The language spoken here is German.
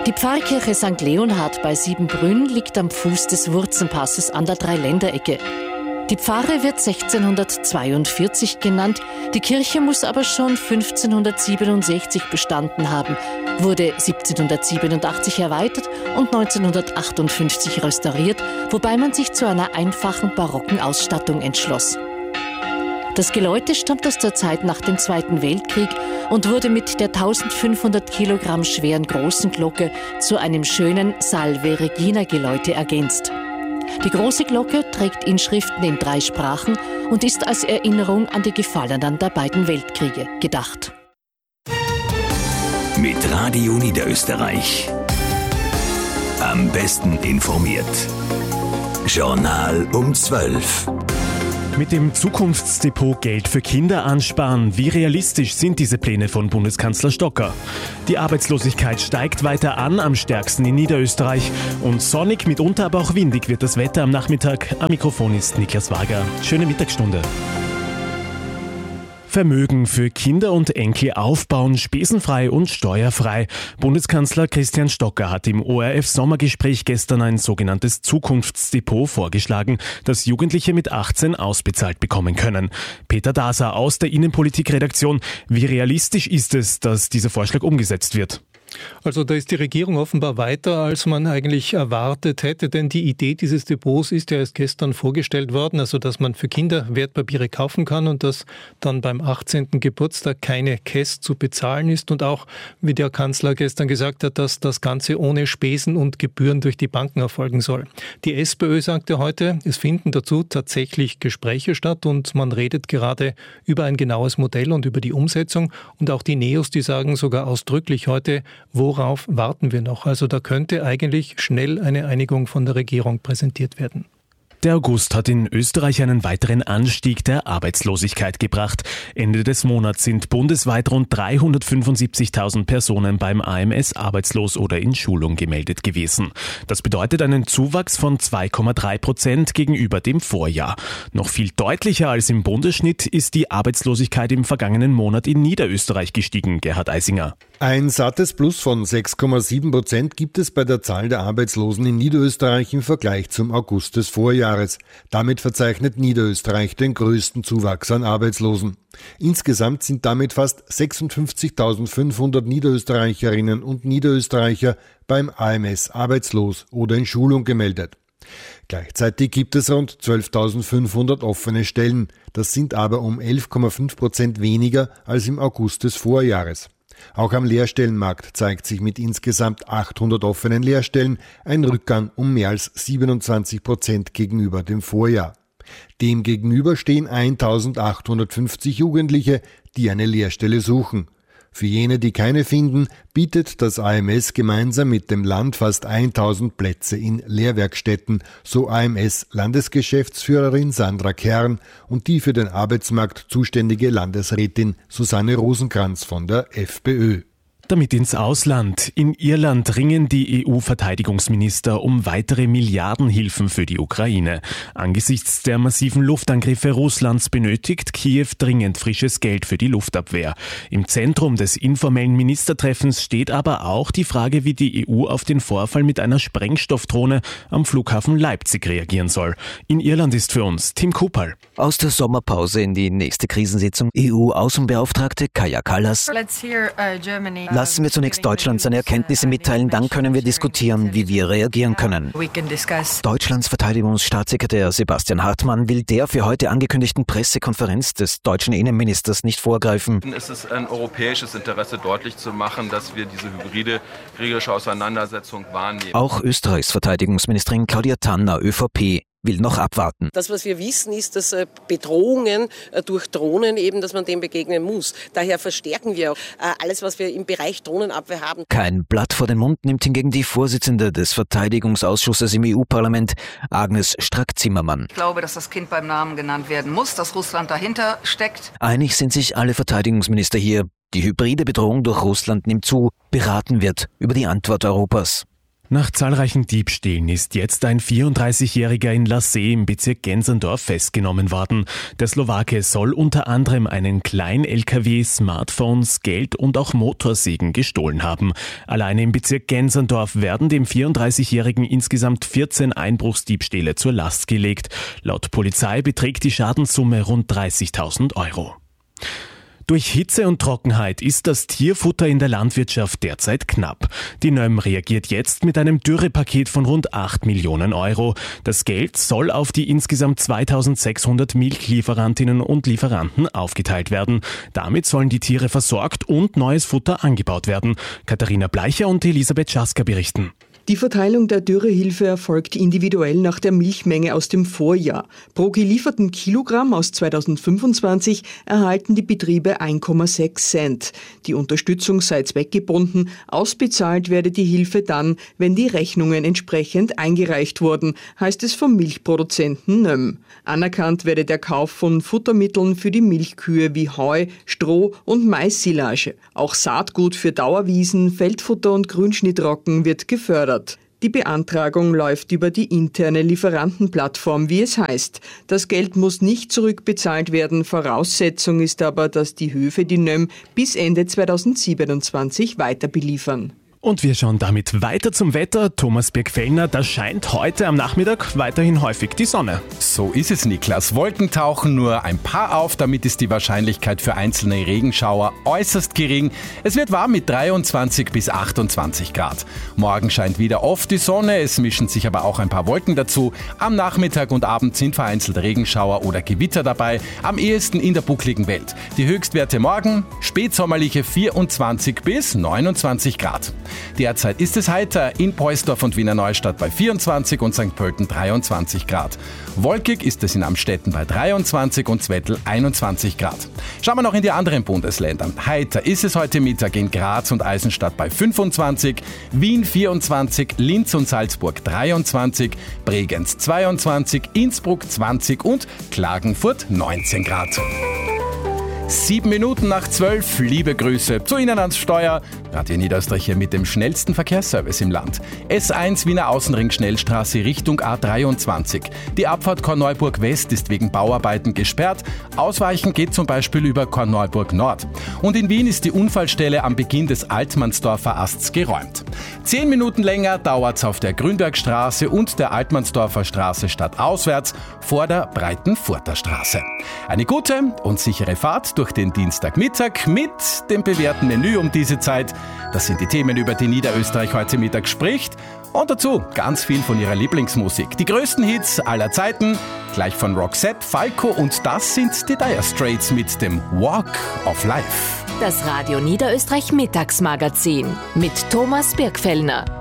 Die Pfarrkirche St. Leonhard bei Siebenbrünn liegt am Fuß des Wurzenpasses an der Dreiländerecke. Die Pfarre wird 1642 genannt, die Kirche muss aber schon 1567 bestanden haben, wurde 1787 erweitert und 1958 restauriert, wobei man sich zu einer einfachen barocken Ausstattung entschloss. Das Geläute stammt aus der Zeit nach dem Zweiten Weltkrieg und wurde mit der 1500 Kilogramm schweren großen Glocke zu einem schönen Salve Regina Geläute ergänzt. Die große Glocke trägt Inschriften in 3 Sprachen und ist als Erinnerung an die Gefallenen der beiden Weltkriege gedacht. Mit Radio Niederösterreich. Am besten informiert. Journal um 12. Mit dem Zukunftsdepot Geld für Kinder ansparen. Wie realistisch sind diese Pläne von Bundeskanzler Stocker? Die Arbeitslosigkeit steigt weiter an, am stärksten in Niederösterreich. Und sonnig, mitunter aber auch windig wird das Wetter am Nachmittag. Am Mikrofon ist Niklas Wager. Schöne Mittagsstunde. Vermögen für Kinder und Enkel aufbauen, spesenfrei und steuerfrei. Bundeskanzler Christian Stocker hat im ORF-Sommergespräch gestern ein sogenanntes Zukunftsdepot vorgeschlagen, das Jugendliche mit 18 ausbezahlt bekommen können. Peter Daser aus der Innenpolitik-Redaktion. Wie realistisch ist es, dass dieser Vorschlag umgesetzt wird? Also da ist die Regierung offenbar weiter, als man eigentlich erwartet hätte, denn die Idee dieses Depots ist ja erst gestern vorgestellt worden, also dass man für Kinder Wertpapiere kaufen kann und dass dann beim 18. Geburtstag keine Cash zu bezahlen ist und auch, wie der Kanzler gestern gesagt hat, dass das Ganze ohne Spesen und Gebühren durch die Banken erfolgen soll. Die SPÖ sagte heute, es finden dazu tatsächlich Gespräche statt und man redet gerade über ein genaues Modell und über die Umsetzung und auch die NEOS, die sagen sogar ausdrücklich heute, worauf warten wir noch? Also da könnte eigentlich schnell eine Einigung von der Regierung präsentiert werden. Der August hat in Österreich einen weiteren Anstieg der Arbeitslosigkeit gebracht. Ende des Monats sind bundesweit rund 375.000 Personen beim AMS arbeitslos oder in Schulung gemeldet gewesen. Das bedeutet einen Zuwachs von 2,3% gegenüber dem Vorjahr. Noch viel deutlicher als im Bundesschnitt ist die Arbeitslosigkeit im vergangenen Monat in Niederösterreich gestiegen, Gerhard Eisinger. Ein sattes Plus von 6,7% gibt es bei der Zahl der Arbeitslosen in Niederösterreich im Vergleich zum August des Vorjahres. Damit verzeichnet Niederösterreich den größten Zuwachs an Arbeitslosen. Insgesamt sind damit fast 56.500 Niederösterreicherinnen und Niederösterreicher beim AMS arbeitslos oder in Schulung gemeldet. Gleichzeitig gibt es rund 12.500 offene Stellen. Das sind aber um 11,5% weniger als im August des Vorjahres. Auch am Lehrstellenmarkt zeigt sich mit insgesamt 800 offenen Lehrstellen ein Rückgang um mehr als 27% gegenüber dem Vorjahr. Demgegenüber stehen 1.850 Jugendliche, die eine Lehrstelle suchen. Für jene, die keine finden, bietet das AMS gemeinsam mit dem Land fast 1.000 Plätze in Lehrwerkstätten, so AMS-Landesgeschäftsführerin Sandra Kern und die für den Arbeitsmarkt zuständige Landesrätin Susanne Rosenkranz von der FPÖ. Damit ins Ausland. In Irland ringen die EU-Verteidigungsminister um weitere Milliardenhilfen für die Ukraine. Angesichts der massiven Luftangriffe Russlands benötigt Kiew dringend frisches Geld für die Luftabwehr. Im Zentrum des informellen Ministertreffens steht aber auch die Frage, wie die EU auf den Vorfall mit einer Sprengstoffdrohne am Flughafen Leipzig reagieren soll. In Irland ist für uns Tim Kupal. Aus der Sommerpause in die nächste Krisensitzung. EU-Außenbeauftragte Kaja Kallas. Lassen wir zunächst Deutschland seine Erkenntnisse mitteilen, dann können wir diskutieren, wie wir reagieren können. Deutschlands Verteidigungsstaatssekretär Sebastian Hartmann will der für heute angekündigten Pressekonferenz des deutschen Innenministers nicht vorgreifen. Es ist ein europäisches Interesse, deutlich zu machen, dass wir diese hybride kriegerische Auseinandersetzung wahrnehmen. Auch Österreichs Verteidigungsministerin Claudia Tanner, ÖVP, will noch abwarten. Das, was wir wissen, ist, dass Bedrohungen durch Drohnen eben, dass man dem begegnen muss. Daher verstärken wir auch alles, was wir im Bereich Drohnenabwehr haben. Kein Blatt vor den Mund nimmt hingegen die Vorsitzende des Verteidigungsausschusses im EU-Parlament, Agnes Strack-Zimmermann. Ich glaube, dass das Kind beim Namen genannt werden muss, dass Russland dahinter steckt. Einig sind sich alle Verteidigungsminister hier. Die hybride Bedrohung durch Russland nimmt zu. Beraten wird über die Antwort Europas. Nach zahlreichen Diebstählen ist jetzt ein 34-Jähriger in Lassee im Bezirk Gensendorf festgenommen worden. Der Slowake soll unter anderem einen Klein-LKW, Smartphones, Geld und auch Motorsägen gestohlen haben. Alleine im Bezirk Gensendorf werden dem 34-Jährigen insgesamt 14 Einbruchsdiebstähle zur Last gelegt. Laut Polizei beträgt die Schadenssumme rund 30.000 Euro. Durch Hitze und Trockenheit ist das Tierfutter in der Landwirtschaft derzeit knapp. Die NÖM reagiert jetzt mit einem Dürrepaket von rund 8 Millionen Euro. Das Geld soll auf die insgesamt 2600 Milchlieferantinnen und Lieferanten aufgeteilt werden. Damit sollen die Tiere versorgt und neues Futter angebaut werden. Katharina Bleicher und Elisabeth Schasker berichten. Die Verteilung der Dürrehilfe erfolgt individuell nach der Milchmenge aus dem Vorjahr. Pro gelieferten Kilogramm aus 2025 erhalten die Betriebe 1,6 Cent. Die Unterstützung sei zweckgebunden, ausbezahlt werde die Hilfe dann, wenn die Rechnungen entsprechend eingereicht wurden, heißt es vom Milchproduzenten NÖM. Anerkannt werde der Kauf von Futtermitteln für die Milchkühe wie Heu, Stroh und Mais-Silage. Auch Saatgut für Dauerwiesen, Feldfutter und Grünschnittrocken wird gefördert. Die Beantragung läuft über die interne Lieferantenplattform, wie es heißt. Das Geld muss nicht zurückbezahlt werden. Voraussetzung ist aber, dass die Höfe die NÖM bis Ende 2027 weiter beliefern. Und wir schauen damit weiter zum Wetter. Thomas Birkfellner, da scheint heute am Nachmittag weiterhin häufig die Sonne. So ist es, Niklas. Wolken tauchen nur ein paar auf, damit ist die Wahrscheinlichkeit für einzelne Regenschauer äußerst gering. Es wird warm mit 23 bis 28 Grad. Morgen scheint wieder oft die Sonne, es mischen sich aber auch ein paar Wolken dazu. Am Nachmittag und Abend sind vereinzelt Regenschauer oder Gewitter dabei, am ehesten in der buckligen Welt. Die Höchstwerte morgen, spätsommerliche 24 bis 29 Grad. Derzeit ist es heiter in Poisdorf und Wiener Neustadt bei 24 und St. Pölten 23 Grad. Wolkig ist es in Amstetten bei 23 und Zwettl 21 Grad. Schauen wir noch in die anderen Bundesländer. Heiter ist es heute Mittag in Graz und Eisenstadt bei 25, Wien 24, Linz und Salzburg 23, Bregenz 22, Innsbruck 20 und Klagenfurt 19 Grad. 7 Minuten nach 12, liebe Grüße zu Ihnen ans Steuer. Radio Niederösterreich hier mit dem schnellsten Verkehrsservice im Land. S1 Wiener Außenring Schnellstraße Richtung A23. Die Abfahrt Korneuburg West ist wegen Bauarbeiten gesperrt. Ausweichen geht zum Beispiel über Korneuburg Nord. Und in Wien ist die Unfallstelle am Beginn des Altmannsdorfer Asts geräumt. 10 Minuten länger dauert's auf der Grünbergstraße und der Altmannsdorfer Straße stadtauswärts vor der Breitenfurter Straße. Eine gute und sichere Fahrt durch den Dienstagmittag mit dem bewährten Menü um diese Zeit. Das sind die Themen, über die Niederösterreich heute Mittag spricht. Und dazu ganz viel von ihrer Lieblingsmusik. Die größten Hits aller Zeiten, gleich von Roxette, Falco und das sind die Dire Straits mit dem Walk of Life. Das Radio Niederösterreich Mittagsmagazin mit Thomas Birkfellner.